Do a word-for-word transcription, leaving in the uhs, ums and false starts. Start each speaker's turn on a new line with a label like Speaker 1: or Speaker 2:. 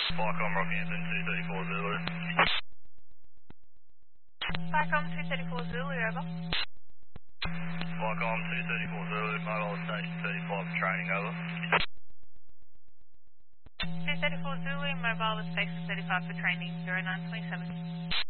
Speaker 1: Flycom Rockhampton two thirty-four Zulu.
Speaker 2: Flycom two thirty-four Zulu, over.
Speaker 1: Flycom two thirty-four Zulu, mobile station thirty-five for training, over.
Speaker 2: two thirty-four Zulu, mobile with station thirty-five for training, zero nine twenty-seven.